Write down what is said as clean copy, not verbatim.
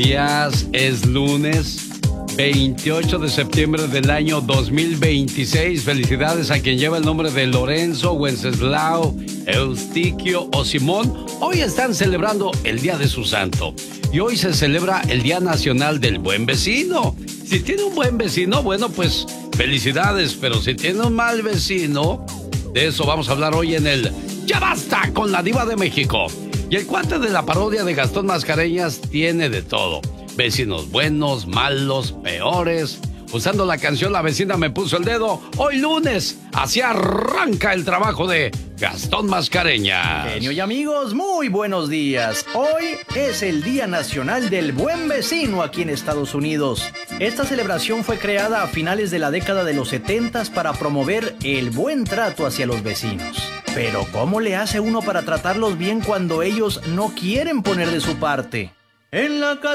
Días es lunes 28 de septiembre del año 2026. Felicidades a quien lleva el nombre de Lorenzo, Wenceslao, Eustiquio o Simón. Hoy están celebrando el día de su santo. Y hoy se celebra el Día Nacional del Buen Vecino. Si tiene un buen vecino, bueno, pues felicidades. Pero si tiene un mal vecino, de eso vamos a hablar hoy en el Ya Basta con la Diva de México. Y el cuate de la parodia de Gastón Mascareñas tiene de todo. Vecinos buenos, malos, peores. Usando la canción La vecina me puso el dedo. Hoy lunes, así arranca el trabajo de Gastón Mascareñas. Genio y amigos, muy buenos días. Hoy es el Día Nacional del Buen Vecino aquí en Estados Unidos. Esta celebración fue creada a finales de la década de los 70 para promover el buen trato hacia los vecinos. Pero ¿cómo le hace uno para tratarlos bien cuando ellos no quieren poner de su parte? En la